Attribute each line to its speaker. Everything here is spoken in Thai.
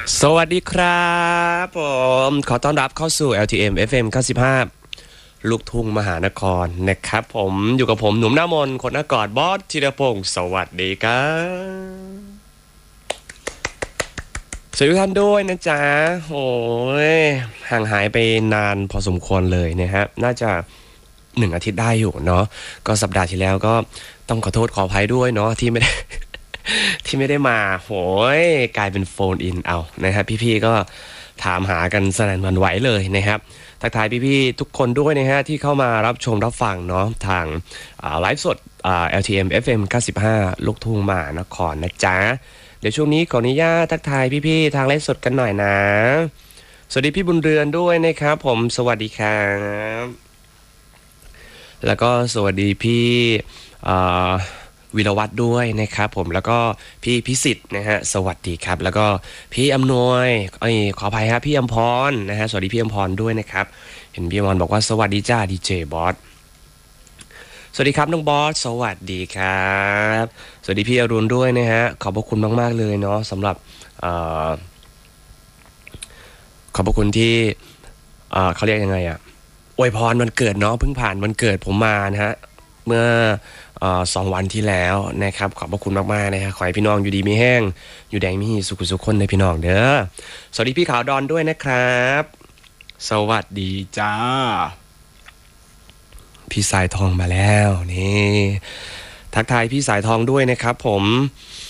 Speaker 1: สวัสดีครับผมขอต้อนรับเข้าสู่ LTM FM 95ลูกทุ่งมหานครนะครับผมอยู่กับผมหนุ่มหน้ามนคนหน้ากอดบอสธีรพงศ์สวัสดีครับสวัสดีทุกท่านด้วยนะจ๊ะโอ้ยห่างหายไปนานพอสมควรเลยนะฮะน่าจะ1 อาทิตย์ได้อยู่เนาะก็สัปดาห์ที่แล้วก็ต้องขอโทษขออภัยด้วยเนาะที่ไม่ได้ ที่ไม่ได้มาโหยกลายเป็นโฟนอินเอานะครับพี่ๆก็ถามหากันสนั่นหวั่นไหวเลยนะครับทักทายพี่ๆทุกคนด้วยนะฮะที่เข้ามารับชมรับฟังเนาะทางไลฟ์สดLTM FM 95ลูกทุ่งมหานครนะจ๊ะเดี๋ยวช่วงนี้ขออนุญาตทักทายพี่ๆทางไลฟ์สดกันหน่อยนะสวัสดีพี่บุญเรือนด้วยนะครับผมสวัสดีครับแล้วก็สวัสดีพี่วิรวัฒน์ด้วยนะครับผมแล้วก็พี่พิสิทธิ์นะฮะสวัสดีครับแล้วก็พี่อำนวยขออภัยครับพี่อมพรนะฮะสวัสดีพี่อมพรด้วยนะครับเห็นพี่อมพรบอกว่าสวัสดีจ้าดีเจบอสสวัสดีครับน้องบอสสวัสดีครับสวัสดีพี่อรุณด้วยนะฮะขอบพระคุณมากๆเลยเนาะสำหรับขอบพระคุณที่เขาเรียกยังไงอะอวยพรวันเกิดเนาะเพิ่งผ่านวันเกิดผมมานะฮะเมื่อ2 วันที่แล้วนะครับขอบพระคุณมากๆนะฮะขอให้พี่น้องอยู่ดีมีแห้งอยู่แดงมีสุขสุขคนในพี่น้องเด้อสวัสดีพี่ขาวดอนด้วยนะครับสวัสดีจ้าพี่สายทองมาแล้วนี่ทักทายพี่สายทองด้วยนะครับผม